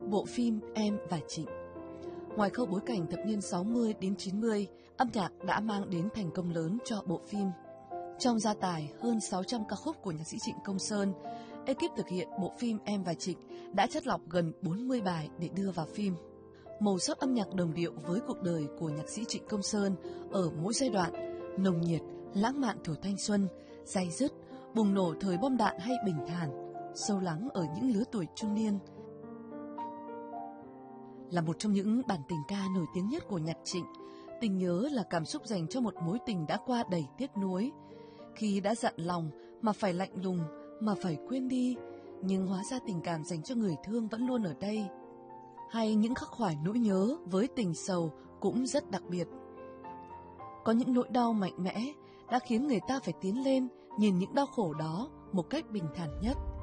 Bộ phim Em và Trịnh. Ngoài khâu bối cảnh thập niên 60 đến 90, âm nhạc đã mang đến thành công lớn cho bộ phim. Trong gia tài hơn 600 ca khúc của nhạc sĩ Trịnh Công Sơn, ekip thực hiện bộ phim Em và Trịnh đã chắt lọc gần 40 bài để đưa vào phim. Màu sắc âm nhạc đồng điệu với cuộc đời của nhạc sĩ Trịnh Công Sơn ở mỗi giai đoạn, nồng nhiệt, lãng mạn tuổi thanh xuân, day dứt, bùng nổ thời bom đạn hay bình thản, sâu lắng ở những lứa tuổi trung niên. Là một trong những bản tình ca nổi tiếng nhất của nhạc Trịnh, Tình Nhớ là cảm xúc dành cho một mối tình đã qua đầy tiếc nuối. Khi đã dặn lòng mà phải lạnh lùng, mà phải quên đi, nhưng hóa ra tình cảm dành cho người thương vẫn luôn ở đây. Hay những khắc khoải nỗi nhớ với tình sầu cũng rất đặc biệt. Có những nỗi đau mạnh mẽ đã khiến người ta phải tiến lên nhìn những đau khổ đó một cách bình thản nhất.